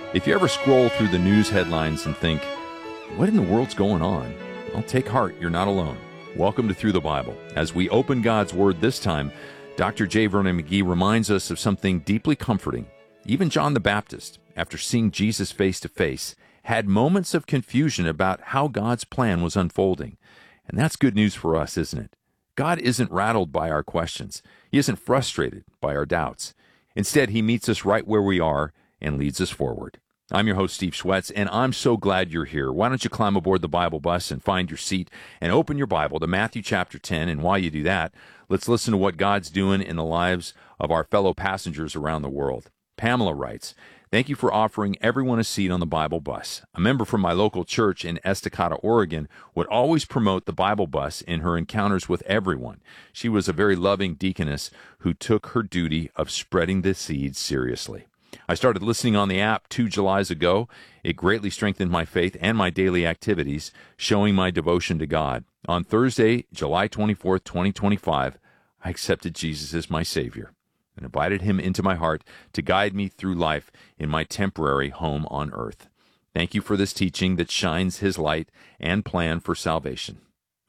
If you ever scroll through the news headlines and think, what in the world's going on? Well, take heart, you're not alone. Welcome to Through the Bible. As we open God's Word this time, Dr. J. Vernon McGee reminds us of something deeply comforting. Even John the Baptist, after seeing Jesus face to face, had moments of confusion about how God's plan was unfolding. And that's good news for us, isn't it? God isn't rattled by our questions. He isn't frustrated by our doubts. Instead, He meets us right where we are and leads us forward. I'm your host, Steve Schwetz, and I'm so glad you're here. Why don't you climb aboard the Bible bus and find your seat and open your Bible to Matthew chapter 10, and while you do that, let's listen to what God's doing in the lives of our fellow passengers around the world. Pamela writes, "Thank you for offering everyone a seat on the Bible bus. A member from my local church in Estacada, Oregon, would always promote the Bible bus in her encounters with everyone. She was a very loving deaconess who took her duty of spreading the seed seriously. I started listening on the app 2 Julys ago. It greatly strengthened my faith and my daily activities, showing my devotion to God. On Thursday, July 24th, 2025, I accepted Jesus as my Savior and invited Him into my heart to guide me through life in my temporary home on earth. Thank you for this teaching that shines His light and plan for salvation."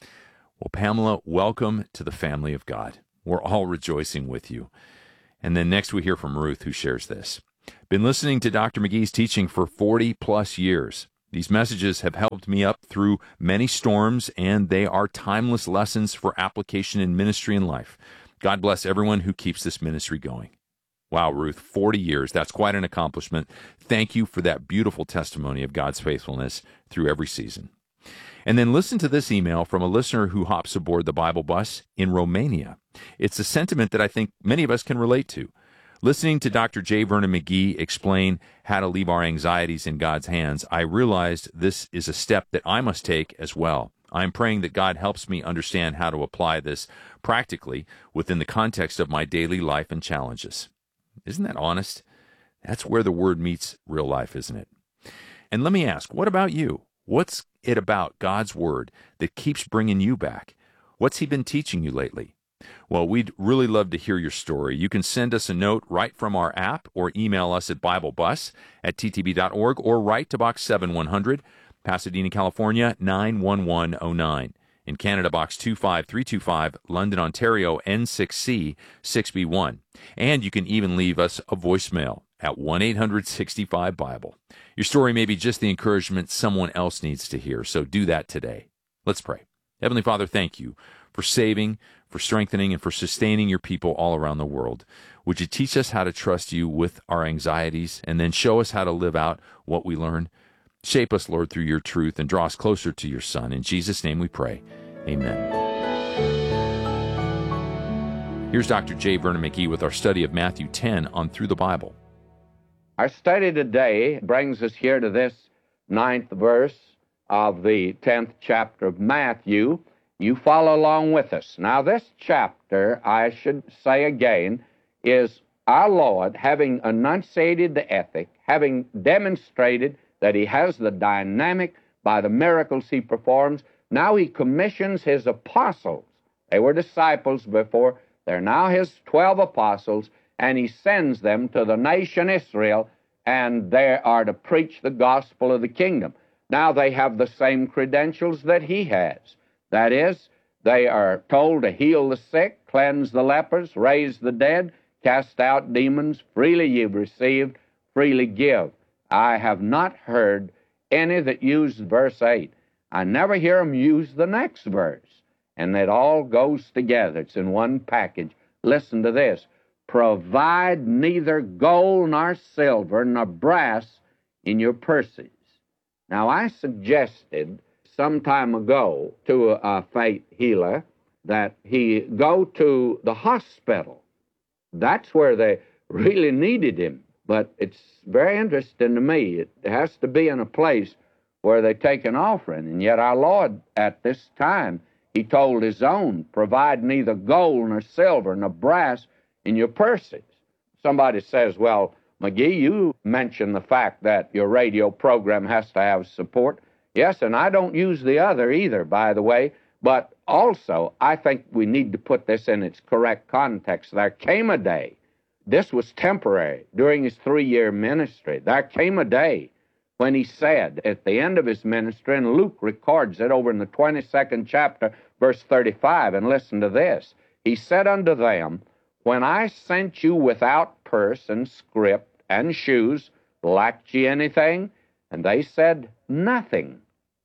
Well, Pamela, welcome to the family of God. We're all rejoicing with you. And then next we hear from Ruth, who shares this. Been listening to Dr. McGee's teaching for 40-plus years. These messages have helped me up through many storms, and they are timeless lessons for application in ministry and life. God bless everyone who keeps this ministry going. Wow, Ruth, 40 years. That's quite an accomplishment. Thank you for that beautiful testimony of God's faithfulness through every season. And then listen to this email from a listener who hops aboard the Bible bus in Romania. It's a sentiment that I think many of us can relate to. Listening to Dr. J. Vernon McGee explain how to leave our anxieties in God's hands, I realized this is a step that I must take as well. I'm praying that God helps me understand how to apply this practically within the context of my daily life and challenges. Isn't that honest? That's where the Word meets real life, isn't it? And let me ask, what about you? What's it about God's Word that keeps bringing you back? What's He been teaching you lately? Well, we'd really love to hear your story. You can send us a note right from our app or email us at BibleBus@ttb.org or write to Box 7100, Pasadena, California, 91109. In Canada, Box 25325, London, Ontario, N6C 6B1. And you can even leave us a voicemail at 1-800-65-BIBLE. Your story may be just the encouragement someone else needs to hear, so do that today. Let's pray. Heavenly Father, thank you for saving, for strengthening, and for sustaining your people all around the world. Would you teach us how to trust you with our anxieties and then show us how to live out what we learn? Shape us, Lord, through your truth and draw us closer to your Son. In Jesus' name we pray. Amen. Here's Dr. J. Vernon McGee with our study of Matthew 10 on Through the Bible. Our study today brings us here to this 9th verse of the 10th chapter of Matthew. You follow along with us. Now, this chapter, I should say again, is our Lord having enunciated the ethic, having demonstrated that He has the dynamic by the miracles He performs. Now He commissions His apostles. They were disciples before. They're now His 12 apostles, and He sends them to the nation Israel, and they are to preach the gospel of the kingdom. Now they have the same credentials that He has. That is, they are told to heal the sick, cleanse the lepers, raise the dead, cast out demons. Freely you've received, freely give. I have not heard any that use verse 8. I never hear them use the next verse. And it all goes together. It's in one package. Listen to this. Provide neither gold nor silver nor brass in your purses. Now, I suggested some time ago to a faith healer that he go to the hospital. That's where they really needed him. But it's very interesting to me. It has to be in a place where they take an offering. And yet our Lord, at this time, He told His own, provide neither gold nor silver nor brass in your purses. Somebody says, well, McGee, you mentioned the fact that your radio program has to have support. Yes, and I don't use the other either, by the way, but also I think we need to put this in its correct context. There came a day this was temporary during his 3-year ministry. There came a day when he said at the end of his ministry, and Luke records it over in the 22nd chapter, verse 35, and listen to this. He said unto them, when I sent you without purse and scrip and shoes, lacked ye anything? And they said, nothing.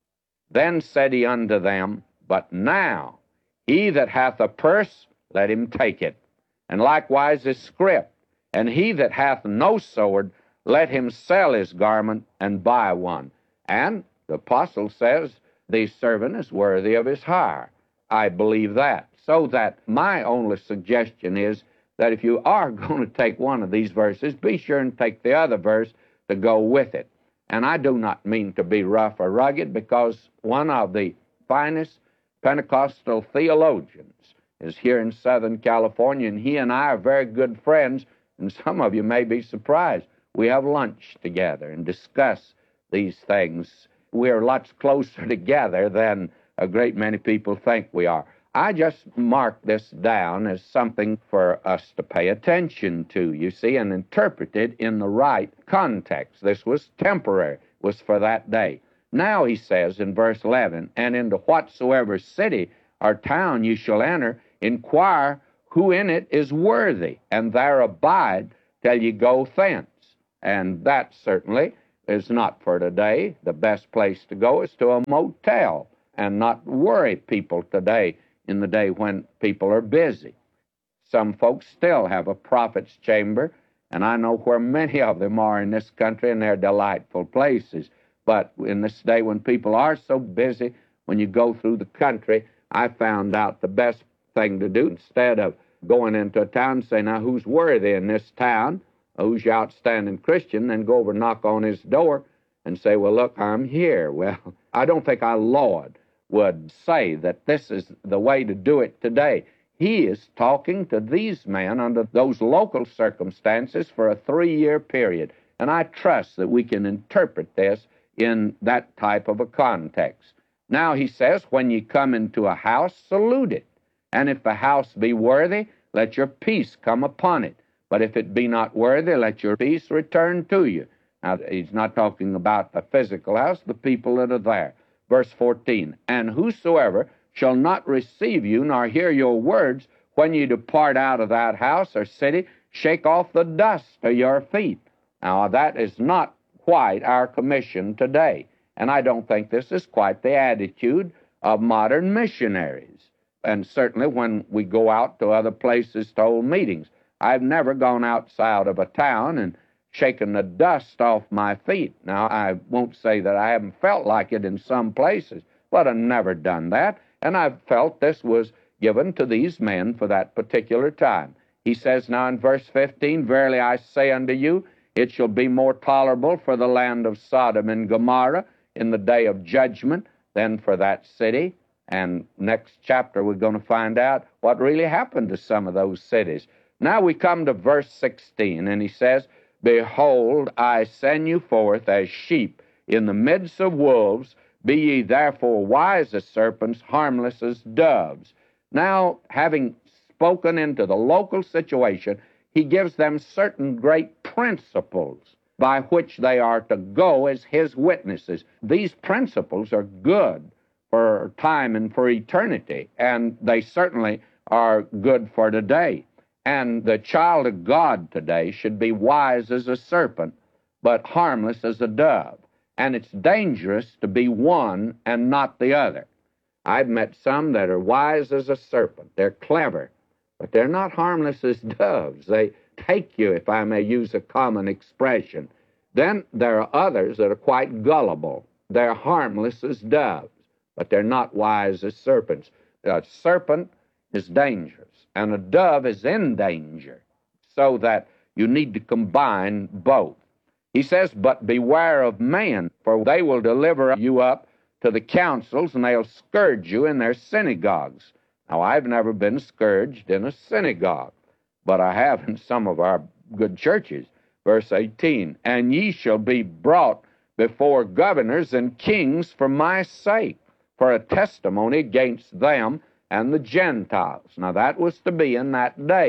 Then said he unto them, but now he that hath a purse, let him take it, and likewise his scrip. And he that hath no sword, let him sell his garment and buy one. And the apostle says, the servant is worthy of his hire. I believe that. So that my only suggestion is that if you are going to take one of these verses, be sure and take the other verse to go with it. And I do not mean to be rough or rugged, because one of the finest Pentecostal theologians is here in Southern California, and he and I are very good friends, and some of you may be surprised. We have lunch together and discuss these things. We're lots closer together than a great many people think we are. I just mark this down as something for us to pay attention to, you see, and interpret it in the right context. This was temporary, was for that day. Now he says in verse 11, and into whatsoever city or town you shall enter, inquire who in it is worthy, and there abide till ye go thence. And that certainly is not for today. The best place to go is to a motel and not worry people today in the day when people are busy. Some folks still have a prophet's chamber, and I know where many of them are in this country, and they're delightful places. But in this day when people are so busy, when you go through the country, I found out the best thing to do, instead of going into a town and say, now who's worthy in this town? Who's your outstanding Christian? Then go over and knock on his door and say, well, look, I'm here. Well, I don't think our Lord would say that this is the way to do it today. He is talking to these men under those local circumstances for a 3-year period. And I trust that we can interpret this in that type of a context. Now he says, when ye come into a house, salute it. And if the house be worthy, let your peace come upon it. But if it be not worthy, let your peace return to you. Now, he's not talking about the physical house, the people that are there. Verse 14, and whosoever shall not receive you nor hear your words, when you depart out of that house or city, shake off the dust of your feet. Now, that is not quite our commission today. And I don't think this is quite the attitude of modern missionaries. And certainly when we go out to other places to hold meetings, I've never gone outside of a town and shaken the dust off my feet. Now, I won't say that I haven't felt like it in some places, but I've never done that, and I've felt this was given to these men for that particular time. He says now in verse 15, verily I say unto you, it shall be more tolerable for the land of Sodom and Gomorrah in the day of judgment than for that city. And next chapter we're going to find out what really happened to some of those cities. Now we come to verse 16, and he says, behold, I send you forth as sheep in the midst of wolves. Be ye therefore wise as serpents, harmless as doves. Now, having spoken into the local situation, he gives them certain great principles by which they are to go as his witnesses. These principles are good for time and for eternity, and they certainly are good for today. And the child of God today should be wise as a serpent, but harmless as a dove. And it's dangerous to be one and not the other. I've met some that are wise as a serpent. They're clever, but they're not harmless as doves. They take you, if I may use a common expression. Then there are others that are quite gullible. They're harmless as doves, but they're not wise as serpents. A serpent is dangerous, and a dove is in danger, so that you need to combine both. He says, but beware of men, for they will deliver you up to the councils, and they'll scourge you in their synagogues. Now, I've never been scourged in a synagogue, but I have in some of our good churches. Verse 18, and ye shall be brought before governors and kings for my sake, for a testimony against them and the Gentiles. Now, that was to be in that day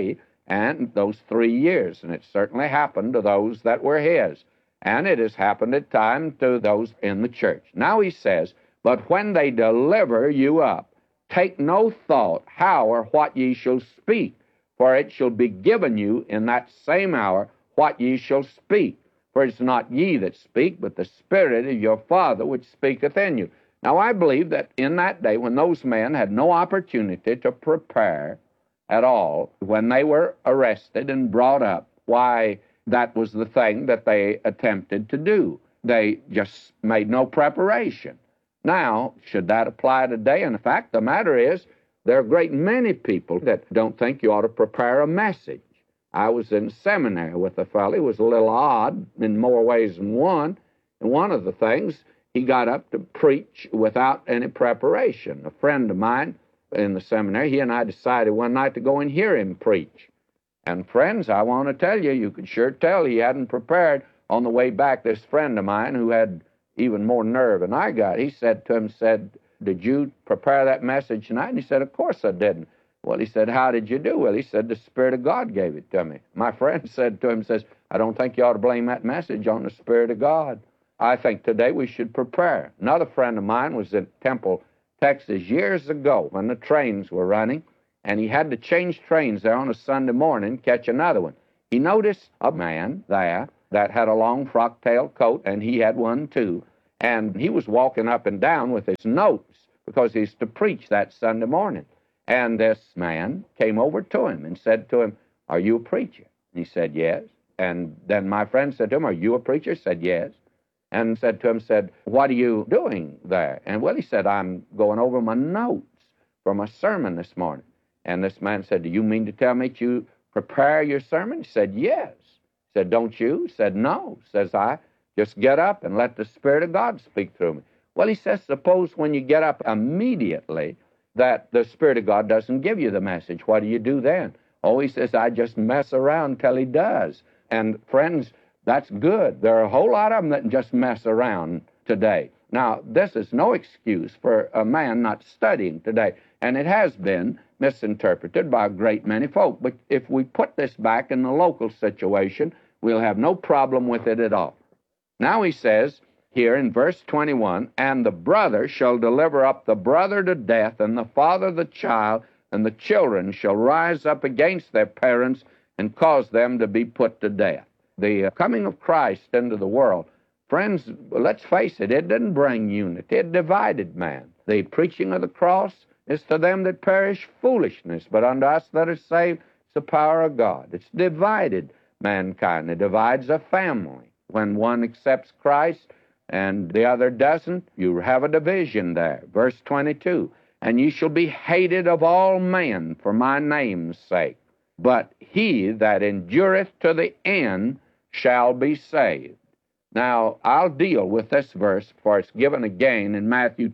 and those 3 years. And it certainly happened to those that were his. And it has happened at times to those in the church. Now he says, but when they deliver you up, take no thought how or what ye shall speak, for it shall be given you in that same hour what ye shall speak. For it's not ye that speak, but the Spirit of your Father which speaketh in you. Now I believe that in that day, when those men had no opportunity to prepare at all, when they were arrested and brought up, why, that was the thing that they attempted to do. They just made no preparation. Now, should that apply today? And the fact of the matter is, there are a great many people that don't think you ought to prepare a message. I was in seminary with a fellow who was a little odd in more ways than one. And one of the things, he got up to preach without any preparation. A friend of mine in the seminary, he and I decided one night to go and hear him preach. And friends, I want to tell you, you could sure tell he hadn't prepared. On the way back, this friend of mine who had even more nerve than I got, he said to him, did you prepare that message tonight? And he said, of course I didn't. Well, he said, how did you do? Well, he said, the Spirit of God gave it to me. My friend said to him, I don't think you ought to blame that message on the Spirit of God. I think today we should prepare. Another friend of mine was in Temple, Texas, years ago when the trains were running, and he had to change trains there on a Sunday morning, catch another one. He noticed a man there that had a long frock-tail coat, and he had one too, and he was walking up and down with his notes because he's to preach that Sunday morning. And this man came over to him and said to him, are you a preacher? And he said, yes. And then my friend said to him, are you a preacher? He said, yes. And said to him, what are you doing there? And well, he said, I'm going over my notes for my sermon this morning. And this man said, do you mean to tell me that you prepare your sermon? He said, yes. He said, don't you? He said, no. Says I, just get up and let the Spirit of God speak through me. Well, he says, suppose when you get up immediately that the Spirit of God doesn't give you the message. What do you do then? Oh, he says, I just mess around till he does. And friends, that's good. There are a whole lot of them that just mess around today. Now, this is no excuse for a man not studying today, and it has been misinterpreted by a great many folk. But if we put this back in the local situation, we'll have no problem with it at all. Now he says here in verse 21, and the brother shall deliver up the brother to death, and the father the child, and the children shall rise up against their parents and cause them to be put to death. The coming of Christ into the world, friends, let's face it, it didn't bring unity. It divided man. The preaching of the cross is to them that perish foolishness, but unto us that are saved, it's the power of God. It's divided mankind. It divides a family. When one accepts Christ and the other doesn't, you have a division there. Verse 22, and ye shall be hated of all men for my name's sake, but he that endureth to the end shall be saved. Now, I'll deal with this verse, for it's given again in Matthew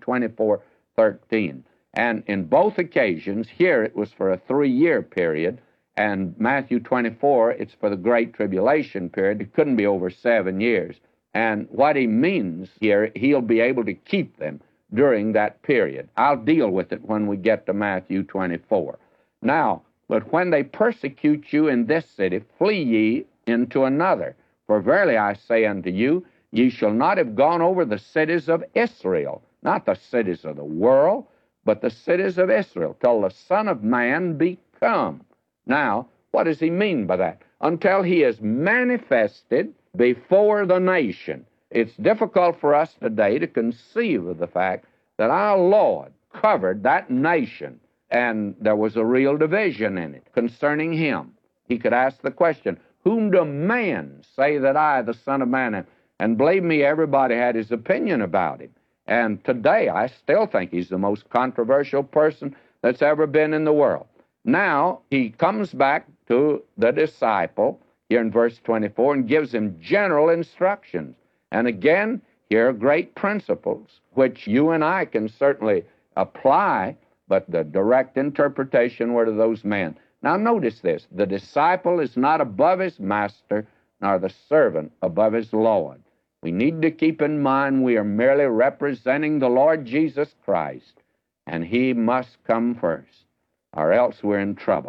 24:13. And in both occasions, here it was for a 3-year period, and Matthew 24, it's for the Great Tribulation period. It couldn't be over 7 years. And what he means here, he'll be able to keep them during that period. I'll deal with it when we get to Matthew 24. Now, but when they persecute you in this city, flee ye into another. For verily I say unto you, ye shall not have gone over the cities of Israel, not the cities of the world, but the cities of Israel, till the Son of Man be come. Now, what does he mean by that? Until he is manifested before the nation. It's difficult for us today to conceive of the fact that our Lord covered that nation, and there was a real division in it concerning him. He could ask the question, whom do men say that I, the Son of Man, am? And believe me, everybody had his opinion about him. And today, I still think he's the most controversial person that's ever been in the world. Now, he comes back to the disciple here in verse 24 and gives him general instructions. And again, here are great principles, which you and I can certainly apply, but the direct interpretation were to those men. Now, notice this. The disciple is not above his master, nor the servant above his Lord. We need to keep in mind we are merely representing the Lord Jesus Christ, and he must come first, or else we're in trouble.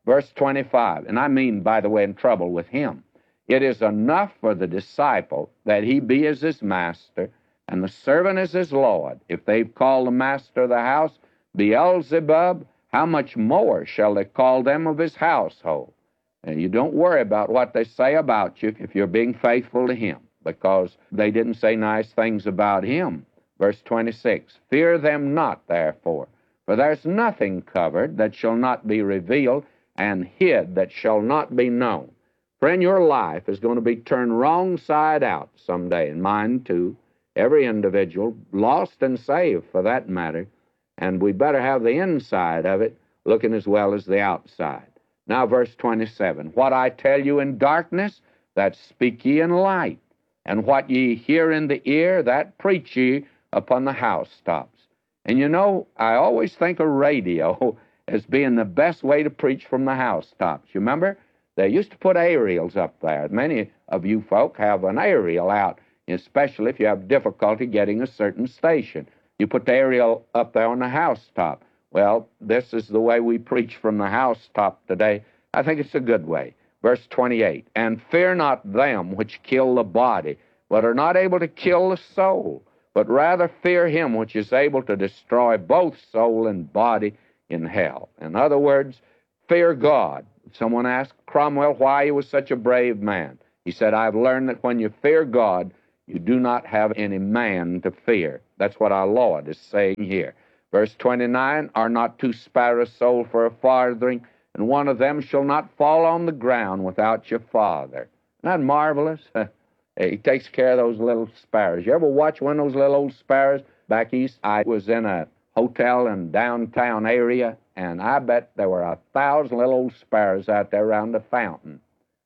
Verse 25, and I mean, by the way, in trouble with him. It is enough for the disciple that he be as his master, and the servant as his Lord. If they've called the master of the house Beelzebub, how much more shall they call them of his household? And you don't worry about what they say about you if you're being faithful to him, because they didn't say nice things about him. Verse 26, fear them not, therefore, for there's nothing covered that shall not be revealed, and hid that shall not be known. Friend, your life is going to be turned wrong side out someday, and mine too. Every individual, lost and saved for that matter, and we better have the inside of it looking as well as the outside. Now, verse 27, what I tell you in darkness, that speak ye in light, and what ye hear in the ear, that preach ye upon the housetops. And you know, I always think of radio as being the best way to preach from the housetops. You remember? They used to put aerials up there. Many of you folk have an aerial out, especially if you have difficulty getting a certain station. You put the aerial up there on the housetop. Well, this is the way we preach from the housetop today. I think it's a good way. Verse 28, and fear not them which kill the body, but are not able to kill the soul, but rather fear him which is able to destroy both soul and body in hell. In other words, fear God. Someone asked Cromwell why he was such a brave man. He said, I've learned that when you fear God, you do not have any man to fear. That's what our Lord is saying here. Verse 29, are not two sparrows sold for a farthing, and one of them shall not fall on the ground without your Father. Isn't that marvelous? He takes care of those little sparrows. You ever watch one of those little old sparrows? Back east, I was in a hotel in downtown area, and I bet there were 1,000 little old sparrows out there around the fountain.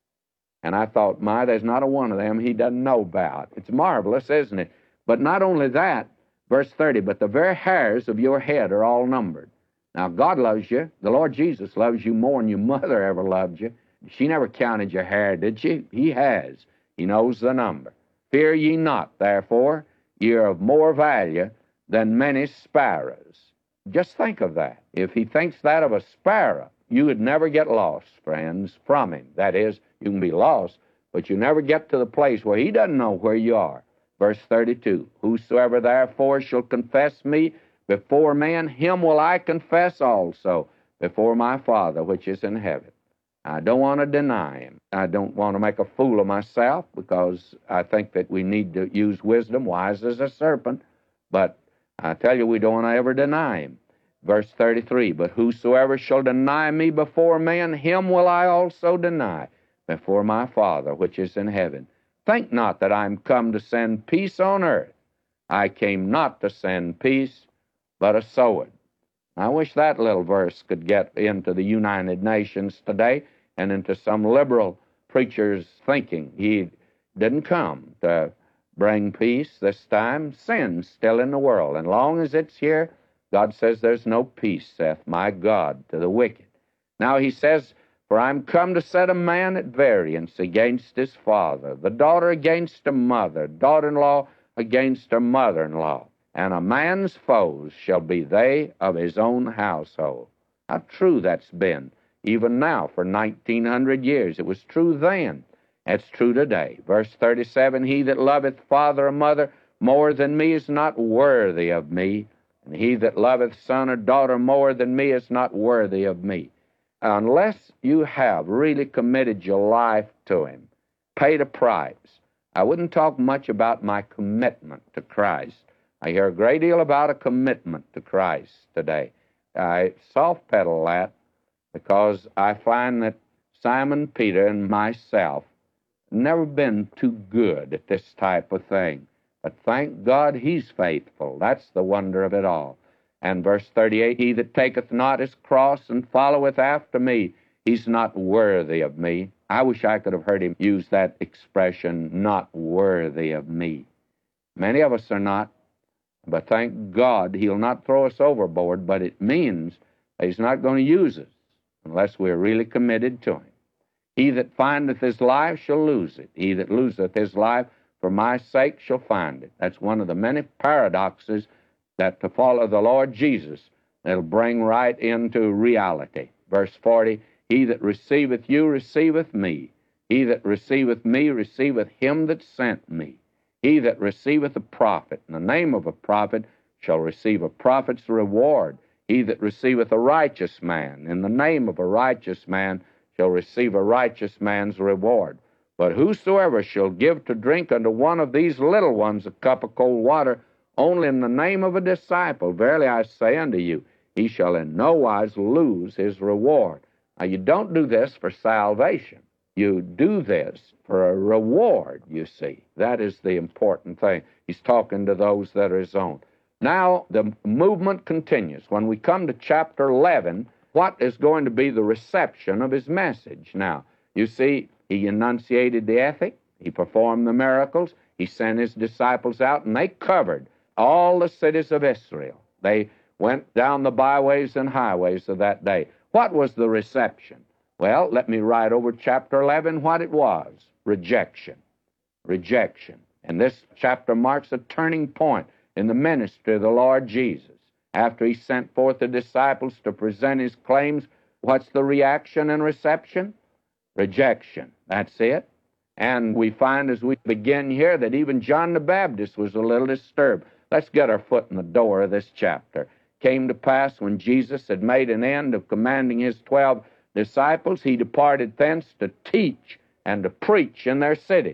And I thought, my, there's not a one of them he doesn't know about. It's marvelous, isn't it? But not only that, verse 30, but the very hairs of your head are all numbered. Now, God loves you. The Lord Jesus loves you more than your mother ever loved you. She never counted your hair, did she? He has. He knows the number. Fear ye not, therefore, ye are of more value than many sparrows. Just think of that. If he thinks that of a sparrow, you would never get lost, friends, from him. That is, you can be lost, but you never get to the place where he doesn't know where you are. Verse 32, whosoever therefore shall confess me before men, him will I confess also before my Father which is in heaven. I don't want to deny him. I don't want to make a fool of myself, because I think that we need to use wisdom, wise as a serpent, but I tell you, we don't want to ever deny him. Verse 33, but whosoever shall deny me before men, him will I also deny before my Father which is in heaven. Think not that I am come to send peace on earth. I came not to send peace, but a sword. I wish that little verse could get into the United Nations today and into some liberal preacher's thinking. He didn't come to bring peace this time. Sin's still in the world, and long as it's here, God says there's no peace, saith my God, to the wicked. Now he says, for I'm come to set a man at variance against his father, the daughter against her mother, daughter-in-law against her mother-in-law. And a man's foes shall be they of his own household. How true that's been, even now for 1,900 years. It was true then. It's true today. Verse 37, he that loveth father or mother more than me is not worthy of me, and he that loveth son or daughter more than me is not worthy of me. Unless you have really committed your life to him, paid a price. I wouldn't talk much about my commitment to Christ. I hear a great deal about a commitment to Christ today. I soft-pedal that because I find that Simon Peter and myself never been too good at this type of thing. But thank God he's faithful. That's the wonder of it all. And verse 38, he that taketh not his cross and followeth after me, he's not worthy of me. I wish I could have heard him use that expression, not worthy of me. Many of us are not. But thank God he'll not throw us overboard, but it means he's not going to use us unless we're really committed to him. He that findeth his life shall lose it. He that loseth his life for my sake shall find it. That's one of the many paradoxes that to follow the Lord Jesus, it'll bring right into reality. Verse 40, He that receiveth you receiveth me. He that receiveth me receiveth him that sent me. He that receiveth a prophet in the name of a prophet shall receive a prophet's reward. He that receiveth a righteous man in the name of a righteous man shall receive a righteous man's reward. But whosoever shall give to drink unto one of these little ones a cup of cold water, only in the name of a disciple, verily I say unto you, he shall in no wise lose his reward. Now, you don't do this for salvation. You do this for a reward, you see. That is the important thing. He's talking to those that are his own. Now, the movement continues. When we come to chapter 11, what is going to be the reception of his message? Now, you see, he enunciated the ethic, he performed the miracles, he sent his disciples out, and they covered all the cities of Israel. They went down the byways and highways of that day. What was the reception? Well, let me write over chapter 11 what it was. Rejection. Rejection. And this chapter marks a turning point in the ministry of the Lord Jesus. After he sent forth the disciples to present his claims, what's the reaction and reception? Rejection. That's it. And we find as we begin here that even John the Baptist was a little disturbed. Let's get our foot in the door of this chapter. Came to pass when Jesus had made an end of commanding his 12 disciples, he departed thence to teach and to preach in their cities.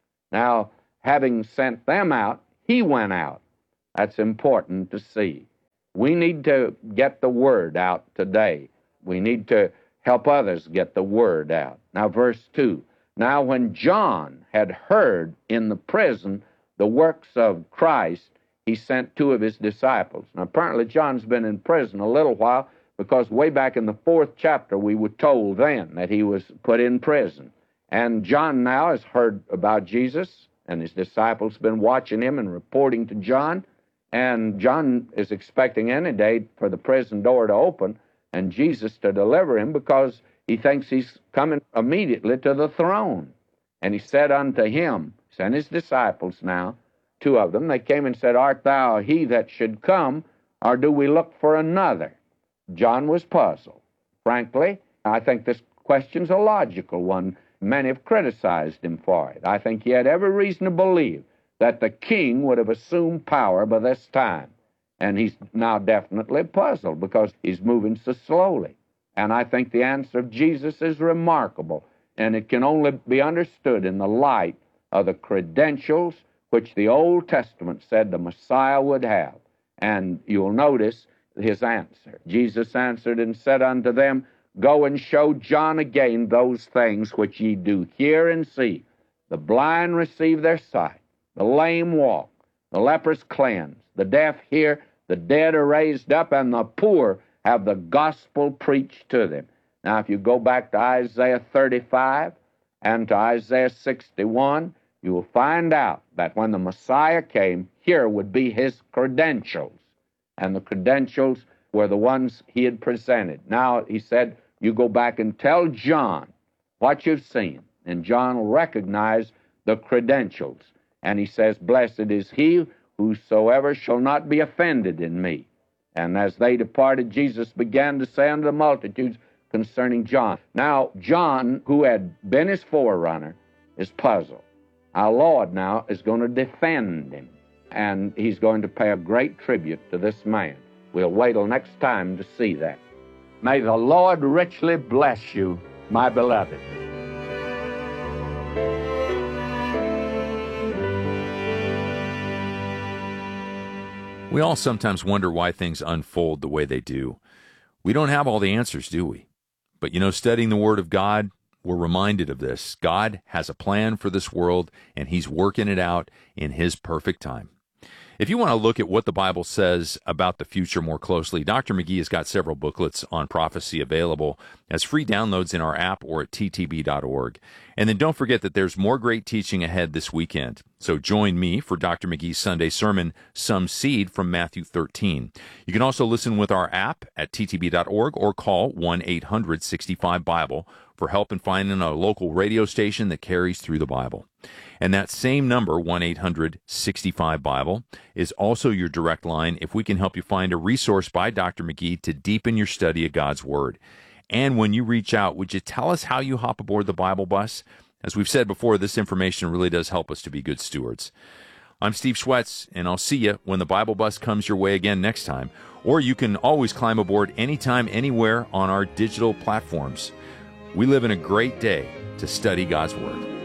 Now, having sent them out, he went out. That's important to see. We need to get the word out today. We need to help others get the word out. Now, verse 2. Now, when John had heard in the prison the works of Christ, he sent 2 of his disciples. Now, apparently, John's been in prison a little while, because way back in the 4th chapter, we were told then that he was put in prison. And John now has heard about Jesus, and his disciples have been watching him and reporting to John. And John is expecting any day for the prison door to open and Jesus to deliver him, because he thinks he's coming immediately to the throne. And he said unto him, sent his disciples now, 2 of them, they came and said, Art thou he that should come, or do we look for another? John was puzzled. Frankly, I think this question's a logical one. Many have criticized him for it. I think he had every reason to believe that the king would have assumed power by this time. And he's now definitely puzzled because he's moving so slowly. And I think the answer of Jesus is remarkable, and it can only be understood in the light of the credentials which the Old Testament said the Messiah would have. And you'll notice his answer. Jesus answered and said unto them, Go and show John again those things which ye do hear and see. The blind receive their sight, the lame walk, the lepers cleansed, the deaf hear, the dead are raised up, and the poor have the gospel preached to them. Now, if you go back to Isaiah 35 and to Isaiah 61, you will find out that when the Messiah came, here would be his credentials. And the credentials were the ones he had presented. Now, he said, you go back and tell John what you've seen. And John will recognize the credentials. And he says, Blessed is he whosoever shall not be offended in me. And as they departed, Jesus began to say unto the multitudes concerning John. Now, John, who had been his forerunner, is puzzled. Our Lord now is going to defend him, and he's going to pay a great tribute to this man. We'll wait till next time to see that. May the Lord richly bless you, my beloved. We all sometimes wonder why things unfold the way they do. We don't have all the answers, do we? But studying the Word of God, we're reminded of this. God has a plan for this world, and he's working it out in his perfect time. If you want to look at what the Bible says about the future more closely, Dr. McGee has got several booklets on prophecy available as free downloads in our app or at ttb.org. And then don't forget that there's more great teaching ahead this weekend. So join me for Dr. McGee's Sunday sermon, Some Seed from Matthew 13. You can also listen with our app at ttb.org or call 1-800-65-BIBLE for help in finding a local radio station that carries through the Bible. And that same number, 1-800-65-BIBLE, is also your direct line if we can help you find a resource by Dr. McGee to deepen your study of God's Word. And when you reach out, would you tell us how you hop aboard the Bible bus? As we've said before, this information really does help us to be good stewards. I'm Steve Schwetz, and I'll see you when the Bible bus comes your way again next time. Or you can always climb aboard anytime, anywhere on our digital platforms. We live in a great day to study God's Word.